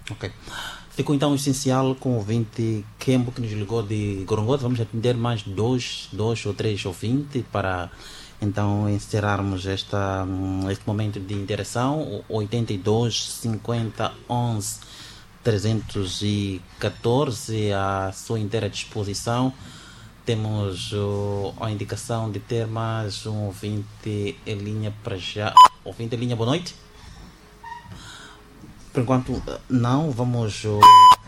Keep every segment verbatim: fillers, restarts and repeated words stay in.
Ok. Ficou então essencial com o ouvinte Kembo que nos ligou de Gorongoto. Vamos atender mais dois, dois ou três ouvintes para então encerrarmos esta, este momento de interação. oitenta e dois, cinquenta, onze, trezentos e catorze à sua inteira disposição. Temos uh, a indicação de ter mais um ouvinte em linha para já. Ouvinte em linha, boa noite. Por enquanto, não. Vamos uh,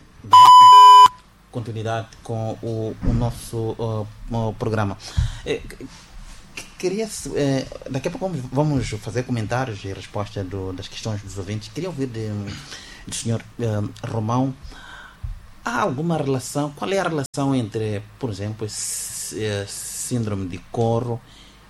dar continuidade com o, o nosso uh, uh, programa. Eh, queria, eh, daqui a pouco vamos fazer comentários e respostas do, das questões dos ouvintes. Queria ouvir de, do senhor uh, Romão. Há alguma relação? Qual é a relação entre, por exemplo, síndrome de Coro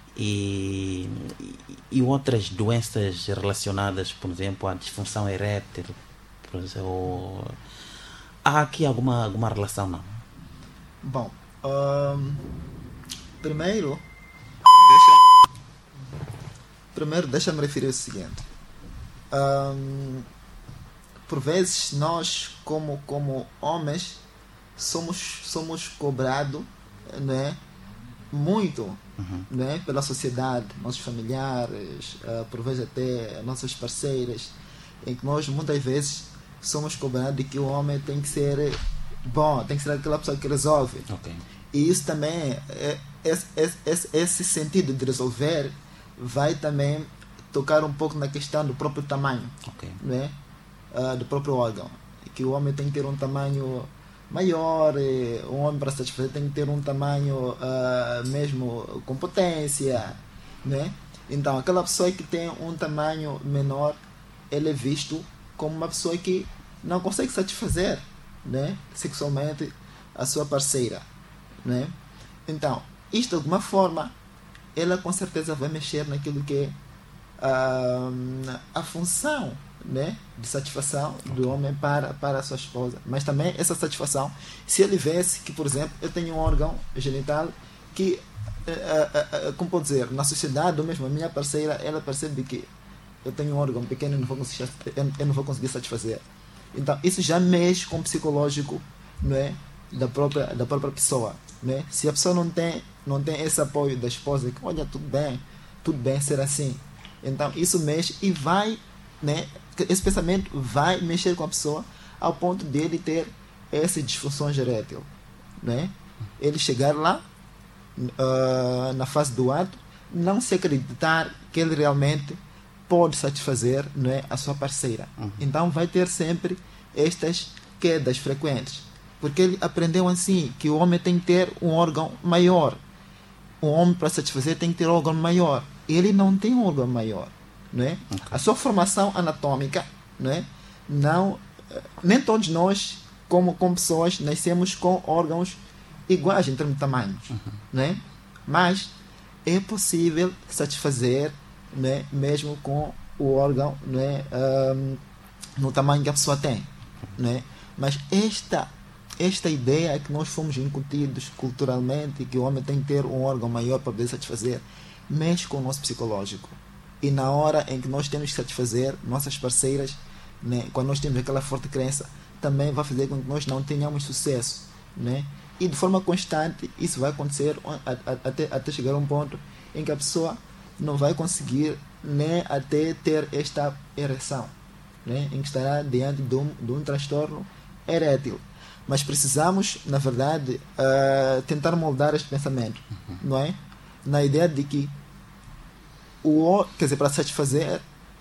e, e outras doenças relacionadas, por exemplo, à disfunção erétil? Por exemplo, há aqui alguma, alguma relação, não? Bom, um, primeiro, deixa, primeiro deixa-me referir o seguinte. Um, por vezes nós, como, como homens, somos, somos cobrados, né, muito, uhum. né, pela sociedade, nossos familiares, uh, por vezes até nossas parceiras, em que nós muitas vezes somos cobrados de que o homem tem que ser bom, tem que ser aquela pessoa que resolve. Okay. E isso também, é, é, é, é, esse sentido de resolver vai também tocar um pouco na questão do próprio tamanho, okay. né? Uh, do próprio órgão, que o homem tem que ter um tamanho maior, um homem para satisfazer tem que ter um tamanho uh, mesmo com potência, né? Então aquela pessoa que tem um tamanho menor, ele é visto como uma pessoa que não consegue satisfazer, né, sexualmente a sua parceira, né? Então isto de alguma forma ela com certeza vai mexer naquilo que é uh, a função, né, de satisfação do homem para, para a sua esposa. Mas também essa satisfação, se ele vesse que, por exemplo, eu tenho um órgão genital que, uh, uh, uh, como pode dizer, na sociedade, ou mesmo a minha parceira, ela percebe que eu tenho um órgão pequeno e não vou conseguir, eu não vou conseguir satisfazer. Então isso já mexe com o psicológico, né, da própria, da própria pessoa, né? Se a pessoa não tem, não tem esse apoio da esposa, que olha, tudo bem, tudo bem ser assim, então isso mexe e vai, né, esse pensamento vai mexer com a pessoa ao ponto de ele ter essa disfunção erétil, né? Ele chegar lá uh, na fase do ato, não se acreditar que ele realmente pode satisfazer, né, a sua parceira. Uhum. Então vai ter sempre estas quedas frequentes, porque ele aprendeu assim que o homem tem que ter um órgão maior, o homem para satisfazer tem que ter um órgão maior, ele não tem um órgão maior, né? Okay. A sua formação anatômica, né? Não, nem todos nós como, como pessoas nascemos com órgãos iguais em termos de tamanho, uhum. né? Mas é possível satisfazer, né, mesmo com o órgão, né, um, no tamanho que a pessoa tem, né? Mas esta esta ideia é que nós fomos incutidos culturalmente, que o homem tem que ter um órgão maior para poder satisfazer, mexe com o nosso psicológico. E na hora em que nós temos que satisfazer nossas parceiras, né, quando nós temos aquela forte crença, também vai fazer com que nós não tenhamos sucesso, né? E de forma constante isso vai acontecer até, até chegar a um ponto em que a pessoa não vai conseguir, né, até ter esta ereção, né, em que estará diante de um, de um transtorno erétil. Mas precisamos, na verdade, uh, tentar moldar este pensamento, uhum. não é? Na ideia de que o, quer dizer, para satisfazer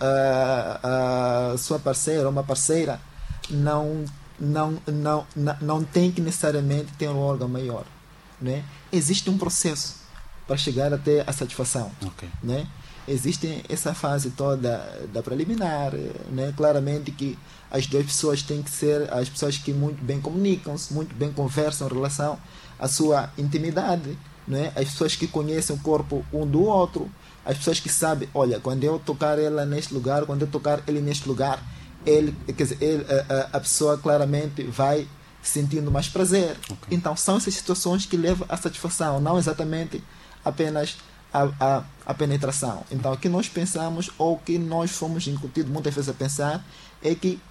a, a sua parceira ou uma parceira, não, não, não, não, não tem que necessariamente ter um órgão maior, né? Existe um processo para chegar até a satisfação, okay. né? Existe essa fase toda da preliminar, né? Claramente que as duas pessoas têm que ser as pessoas que muito bem comunicam-se, muito bem conversam em relação à sua intimidade, né? As pessoas que conhecem o corpo um do outro, as pessoas que sabem, olha, quando eu tocar ela neste lugar, quando eu tocar ele neste lugar, ele, quer dizer, ele, a, a pessoa claramente vai sentindo mais prazer. Okay. Então são essas situações que levam à satisfação, não exatamente apenas a, a, a penetração. Então o que nós pensamos, ou o que nós fomos incutidos muitas vezes a pensar, é que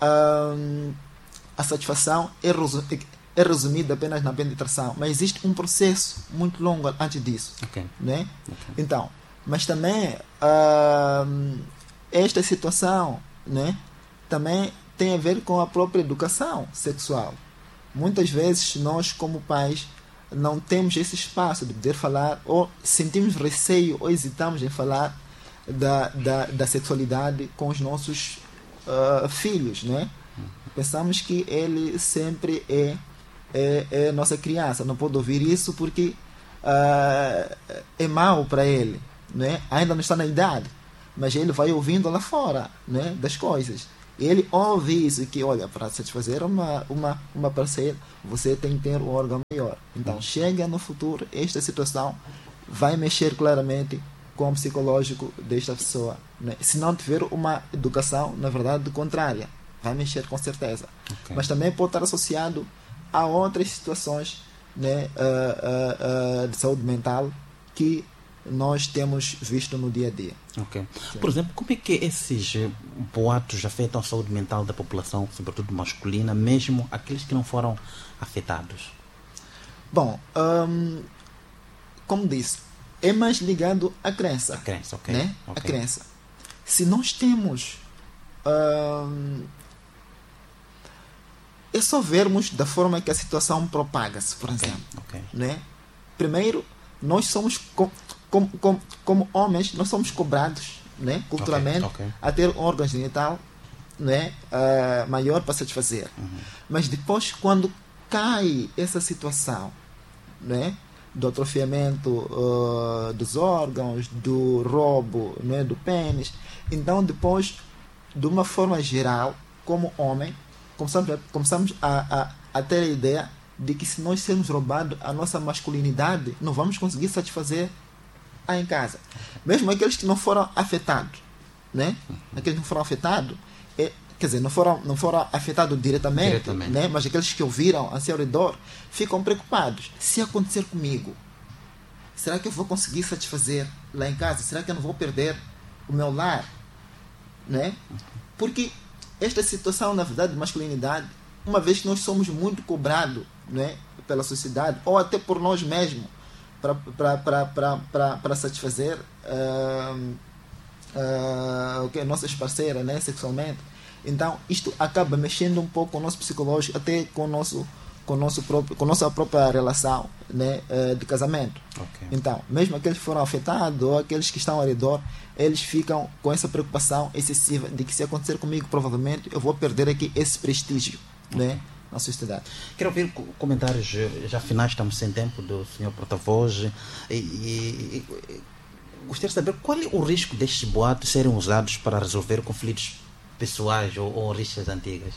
hum, a satisfação é, resu- é resumida apenas na penetração, mas existe um processo muito longo antes disso. Ok. Né? Ok. Então, mas também hum, esta situação, né, também tem a ver com a própria educação sexual. Muitas vezes nós, como pais, não temos esse espaço de poder falar, ou sentimos receio ou hesitamos em falar da, da, da sexualidade com os nossos uh, filhos, né? Pensamos que ele sempre é, é, é nossa criança, não pode ouvir isso porque uh, é mau para ele, né? Ainda não está na idade, mas ele vai ouvindo lá fora, né, das coisas. Ele ouve isso, que olha, para satisfazer uma, uma, uma parceira, você tem que ter um órgão maior. Então, chega no futuro, esta situação vai mexer claramente com o psicológico desta pessoa, né? Se não tiver uma educação, na verdade, contrária, vai mexer com certeza. Ok. Mas também pode estar associado a outras situações, né, uh, uh, uh, de saúde mental que nós temos visto no dia a dia. Ok. Por exemplo, como é que esses eh, boatos afetam a saúde mental da população, sobretudo masculina, mesmo aqueles que não foram afetados? Bom, hum, como disse, é mais ligado à crença. A crença, ok. Né? Ok. A crença. Se nós temos... hum, é só vermos da forma que a situação propaga-se, por Ok, exemplo. ok. Né? Primeiro, nós somos, co- como, como, como homens, nós somos cobrados, né, culturalmente, Ok, ok. a ter um órgão genital, né, ah, maior para satisfazer. Uhum. Mas depois, quando cai essa situação, né, do atrofiamento ah, dos órgãos, do roubo, né, do pênis, então depois, de uma forma geral, como homem, começamos a, começamos a, a, a ter a ideia de que se nós sermos roubados a nossa masculinidade, não vamos conseguir satisfazer aí em casa. Mesmo aqueles que não foram afetados, né? Aqueles que não foram afetados, é, quer dizer, não foram, não foram afetados diretamente, Diretamente. né? Mas aqueles que ouviram a seu redor ficam preocupados. Se acontecer comigo, será que eu vou conseguir satisfazer lá em casa? Será que eu não vou perder o meu lar? Né? Porque esta situação, na verdade, de masculinidade, uma vez que nós somos muito cobrados, né, pela sociedade, ou até por nós mesmos, para satisfazer uh, uh, okay, nossas parceiras, né, sexualmente. Então, isto acaba mexendo um pouco com o nosso psicológico, até com, o nosso, com, o nosso próprio, com a nossa própria relação, né, uh, de casamento. Ok. Então, mesmo aqueles que foram afetados ou aqueles que estão ao redor, eles ficam com essa preocupação excessiva de que se acontecer comigo, provavelmente eu vou perder aqui esse prestígio, né, na sociedade. Quero ouvir co- comentários, eh, já finais, estamos sem tempo, do senhor porta-voz. E, e, e gostaria de saber qual é o risco destes boatos serem usados para resolver conflitos pessoais ou, ou rixas antigas.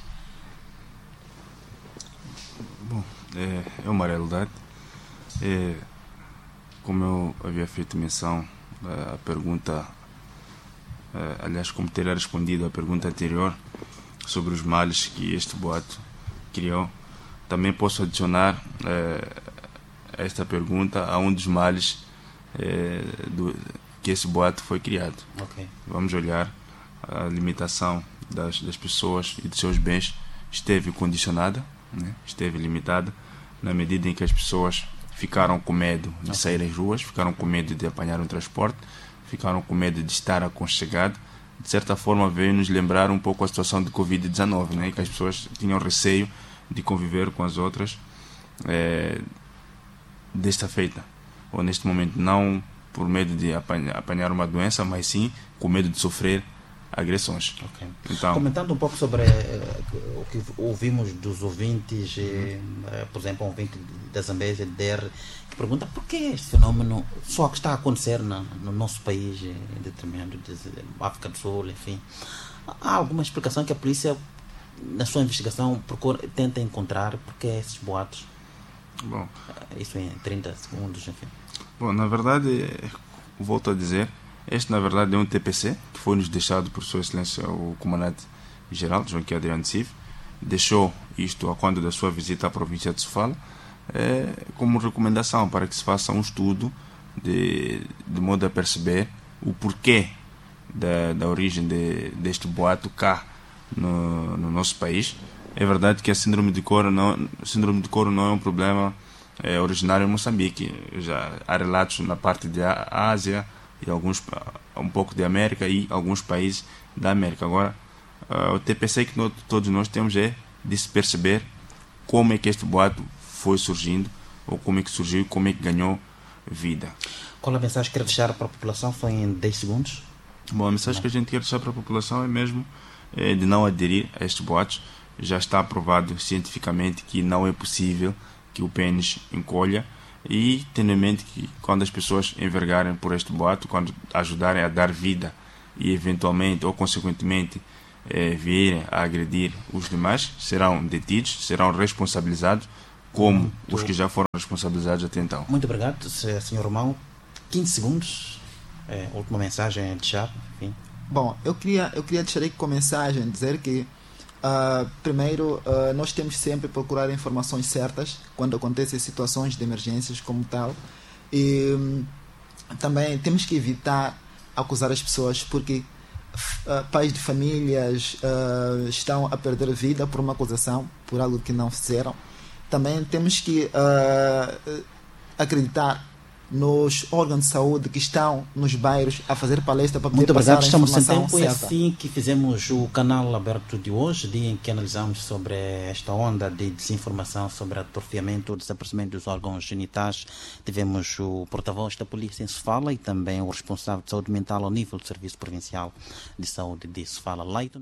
Bom, é, é uma realidade. É, como eu havia feito menção, a pergunta, é, aliás, como teria respondido a pergunta anterior sobre os males que este boato criou, também posso adicionar é, a esta pergunta a um dos males é, do, que esse boato foi criado. Ok. Vamos olhar a limitação das, das pessoas e dos seus bens esteve condicionada, né? Esteve limitada na medida em que as pessoas ficaram com medo de sair às ruas, ficaram com medo de apanhar um transporte, ficaram com medo de estar aconchegado. De certa forma veio nos lembrar um pouco a situação de covid dezenove, né? Que as pessoas tinham receio de conviver com as outras é, desta feita, ou neste momento, não por medo de apanhar, apanhar uma doença, mas sim com medo de sofrer agressões. Ok. Então, Comentando um pouco sobre eh, o que ouvimos dos ouvintes, eh, eh, por exemplo, um ouvinte da Zambésia, D R, que pergunta por que este fenómeno só que está a acontecer na, no nosso país, eh, em determinado de África do Sul, enfim. Há alguma explicação que a polícia, na sua investigação, procura, tenta encontrar porque esses boatos? bom, Eh, Isso em trinta segundos, enfim. Bom, na verdade, volto a dizer, este na verdade é um T P C que foi nos deixado por Sua Excelência o Comandante-Geral, Joaquim Adriano Silva, deixou isto a quando da sua visita à província de Sofala, é, como recomendação para que se faça um estudo de, de modo a perceber o porquê da, da origem de, deste boato cá no, no nosso país. É verdade que a síndrome de couro não, síndrome de couro não é um problema é, originário em Moçambique. Já há relatos na parte da Ásia, e alguns, um pouco de América e alguns países da América. Agora, uh, o T P C que nós, todos nós temos é de se perceber como é que este boato foi surgindo, ou como é que surgiu, como é que ganhou vida. Qual a mensagem que quer deixar para a população? Foi em dez segundos? Bom, a mensagem que a gente quer deixar para a população é mesmo é, de não aderir a estes boatos. Já está provado cientificamente que não é possível que o pênis encolha, e tendo em mente que quando as pessoas envergarem por este boato, quando ajudarem a dar vida e eventualmente ou consequentemente eh, virem a agredir os demais, serão detidos, serão responsabilizados como Muito. os que já foram responsabilizados até então. Muito obrigado, senhor Romão. quinze segundos, é, última mensagem a deixar. Enfim. Bom, eu queria, eu queria deixar aqui com a mensagem, dizer que Uh, primeiro, uh, nós temos sempre procurar informações certas quando acontecem situações de emergências como tal, e um, também temos que evitar acusar as pessoas, porque uh, pais de famílias uh, estão a perder vida por uma acusação, por algo que não fizeram. Também temos que uh, acreditar nos órgãos de saúde que estão nos bairros a fazer palestra para poder Muito passar obrigado. a Estamos sem informação tempo. certa. É assim que fizemos o canal aberto de hoje, dia em que analisamos sobre esta onda de desinformação sobre atrofiamento, desaparecimento dos órgãos genitais. Tivemos o porta-voz da polícia em Sofala e também o responsável de saúde mental ao nível do Serviço Provincial de Saúde de Sofala. Leighton.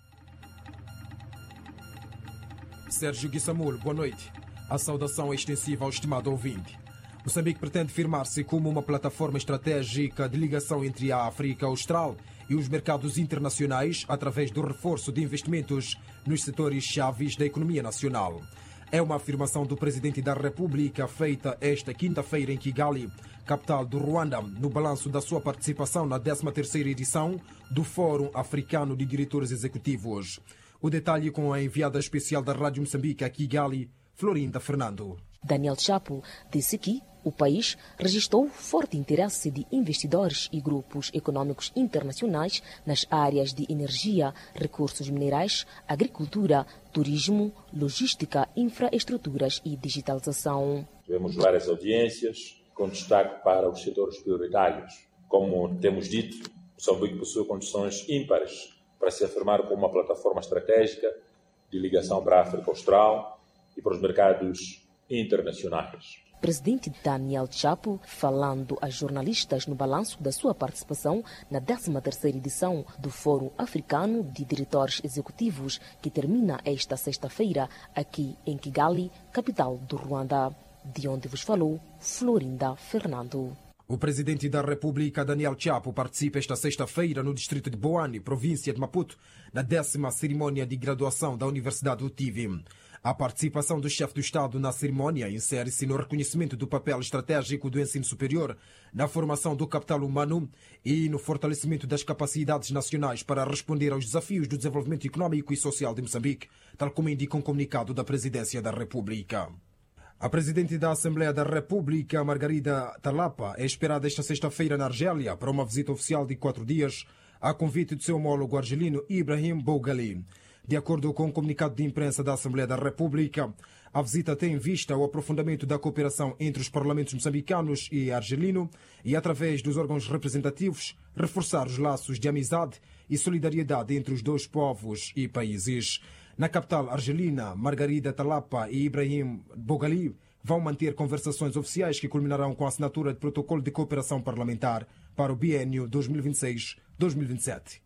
Sérgio Guissamul, boa noite. A saudação é extensiva ao estimado ouvinte. Moçambique pretende firmar-se como uma plataforma estratégica de ligação entre a África Austral e os mercados internacionais através do reforço de investimentos nos setores chaves da economia nacional. É uma afirmação do Presidente da República feita esta quinta-feira em Kigali, capital do Ruanda, no balanço da sua participação na décima terceira edição do Fórum Africano de Diretores Executivos. O detalhe com a enviada especial da Rádio Moçambique a Kigali, Florinda Fernando. Daniel Chapo disse que o país registrou forte interesse de investidores e grupos econômicos internacionais nas áreas de energia, recursos minerais, agricultura, turismo, logística, infraestruturas e digitalização. Tivemos várias audiências com destaque para os setores prioritários. Como temos dito, Moçambique possui condições ímpares para se afirmar como uma plataforma estratégica de ligação para a África Austral e para os mercados internacionais. Presidente Daniel Chapo, falando a jornalistas no balanço da sua participação na décima terceira edição do Fórum Africano de Diretores Executivos, que termina esta sexta-feira aqui em Kigali, capital do Ruanda, de onde vos falou Florinda Fernando. O Presidente da República, Daniel Chapo, participa esta sexta-feira no distrito de Boane, província de Maputo, na décima cerimônia de graduação da Universidade do Tive. A participação do chefe do Estado na cerimônia insere-se no reconhecimento do papel estratégico do ensino superior, na formação do capital humano e no fortalecimento das capacidades nacionais para responder aos desafios do desenvolvimento econômico e social de Moçambique, tal como indica um comunicado da Presidência da República. A Presidente da Assembleia da República, Margarida Talapa, é esperada esta sexta-feira na Argélia para uma visita oficial de quatro dias a convite do seu homólogo argelino Ibrahim Bougali. De acordo com o comunicado de imprensa da Assembleia da República, a visita tem em vista o aprofundamento da cooperação entre os parlamentos moçambicanos e argelino e, através dos órgãos representativos, reforçar os laços de amizade e solidariedade entre os dois povos e países. Na capital argelina, Margarida Talapa e Ibrahim Bougali vão manter conversações oficiais que culminarão com a assinatura de protocolo de cooperação parlamentar para o biênio dois mil e vinte e seis a dois mil e vinte e sete.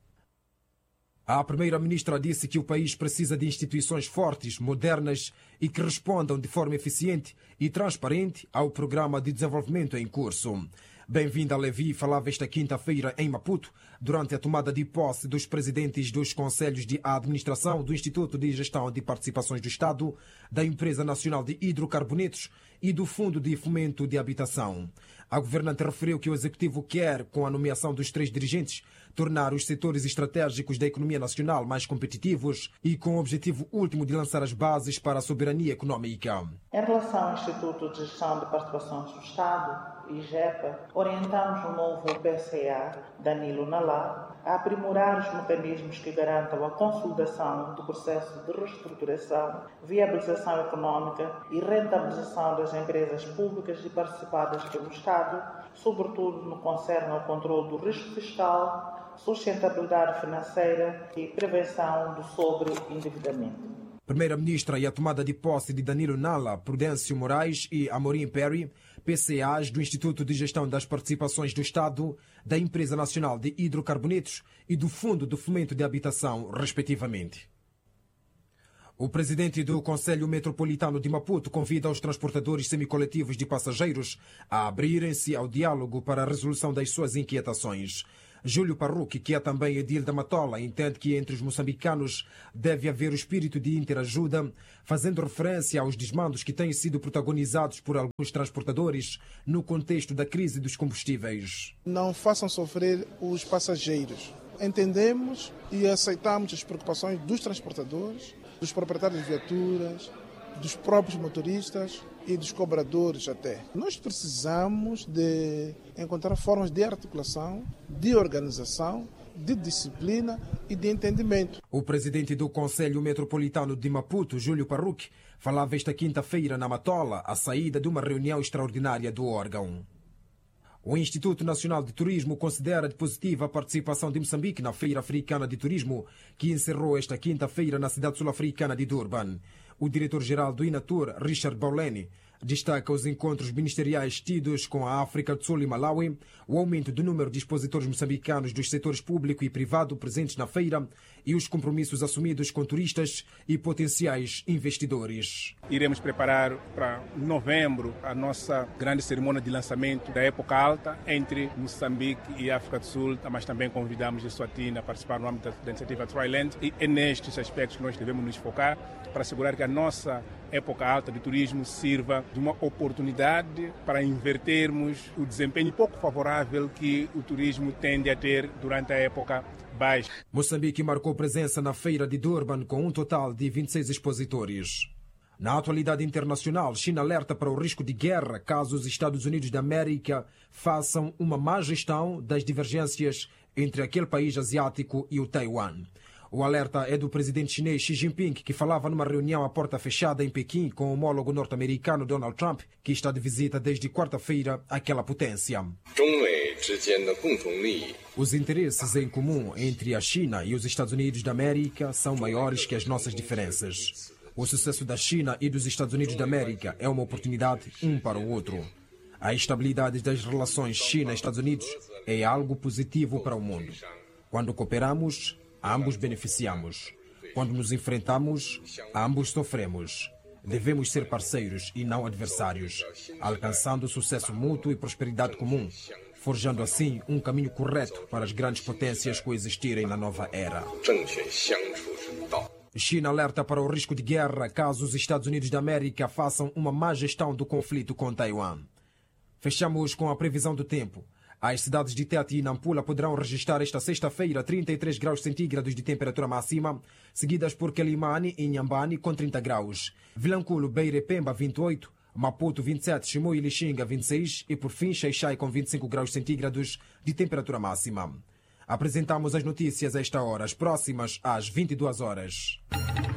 A primeira-ministra disse que o país precisa de instituições fortes, modernas e que respondam de forma eficiente e transparente ao programa de desenvolvimento em curso. Bem-vinda, Levi, falava esta quinta-feira em Maputo, durante a tomada de posse dos presidentes dos Conselhos de Administração do Instituto de Gestão de Participações do Estado, da Empresa Nacional de Hidrocarbonetos e do Fundo de Fomento de Habitação. A governante referiu que o Executivo quer, com a nomeação dos três dirigentes, tornar os setores estratégicos da economia nacional mais competitivos e com o objetivo último de lançar as bases para a soberania econômica. Em relação ao Instituto de Gestão de Participações do Estado I G E P A, orientamos o novo P C A, Danilo Nalá, a aprimorar os mecanismos que garantam a consolidação do processo de reestruturação, viabilização econômica e rentabilização das empresas públicas e participadas pelo Estado, sobretudo no que concerne ao controle do risco fiscal, sustentabilidade financeira e prevenção do sobreendividamento. Primeira-Ministra e a tomada de posse de Danilo Nalá, Prudêncio Moraes e Amorim Perry, P C As do Instituto de Gestão das Participações do Estado, da Empresa Nacional de Hidrocarbonetos e do Fundo de Fomento de Habitação, respectivamente. O presidente do Conselho Metropolitano de Maputo convida os transportadores semicoletivos de passageiros a abrirem-se ao diálogo para a resolução das suas inquietações. Júlio Parruque, que é também edil da Matola, entende que entre os moçambicanos deve haver o espírito de interajuda, fazendo referência aos desmandos que têm sido protagonizados por alguns transportadores no contexto da crise dos combustíveis. Não façam sofrer os passageiros. Entendemos e aceitamos as preocupações dos transportadores, dos proprietários de viaturas, dos próprios motoristas e dos cobradores até. Nós precisamos de encontrar formas de articulação, de organização, de disciplina e de entendimento. O presidente do Conselho Metropolitano de Maputo, Júlio Parruque, falava esta quinta-feira na Matola, à saída de uma reunião extraordinária do órgão. O Instituto Nacional de Turismo considera de positiva a participação de Moçambique na Feira Africana de Turismo, que encerrou esta quinta-feira na cidade sul-africana de Durban. O diretor-geral do INATUR, Richard Bauleni, destaca os encontros ministeriais tidos com a África do Sul e Malawi, o aumento do número de expositores moçambicanos dos setores público e privado presentes na feira e os compromissos assumidos com turistas e potenciais investidores. Iremos preparar para novembro a nossa grande cerimônia de lançamento da época alta entre Moçambique e África do Sul, mas também convidamos a Eswatini a participar no âmbito da iniciativa Triland, e é nestes aspectos que nós devemos nos focar para assegurar que a nossa época alta de turismo sirva de uma oportunidade para invertermos o desempenho pouco favorável que o turismo tende a ter durante a época baixa. Moçambique marcou presença na feira de Durban com um total de vinte e seis expositores. Na atualidade internacional, China alerta para o risco de guerra caso os Estados Unidos da América façam uma má gestão das divergências entre aquele país asiático e o Taiwan. O alerta é do presidente chinês Xi Jinping, que falava numa reunião à porta fechada em Pequim com o homólogo norte-americano Donald Trump, que está de visita desde quarta-feira àquela potência. Os interesses em comum entre a China e os Estados Unidos da América são maiores que as nossas diferenças. O sucesso da China e dos Estados Unidos da América é uma oportunidade um para o outro. A estabilidade das relações China-Estados Unidos é algo positivo para o mundo. Quando cooperamos, ambos beneficiamos. Quando nos enfrentamos, ambos sofremos. Devemos ser parceiros e não adversários, alcançando sucesso mútuo e prosperidade comum, forjando assim um caminho correto para as grandes potências coexistirem na nova era. China alerta para o risco de guerra caso os Estados Unidos da América façam uma má gestão do conflito com Taiwan. Fechamos com a previsão do tempo. As cidades de Tete e Nampula poderão registrar esta sexta-feira trinta e três graus centígrados de temperatura máxima, seguidas por Quelimane e Inhambane com trinta graus, Vilanculo, Beira e Pemba vinte e oito, Maputo vinte e sete, Chimoio e Lixinga vinte e seis e por fim Xai-Xai com vinte e cinco graus centígrados de temperatura máxima. Apresentamos as notícias a esta hora, as próximas às vinte e duas horas.